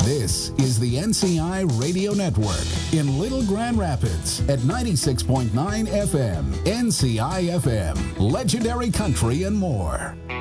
This is the NCI Radio Network in Little Grand Rapids at 96.9 FM, NCI FM, Legendary Country and more.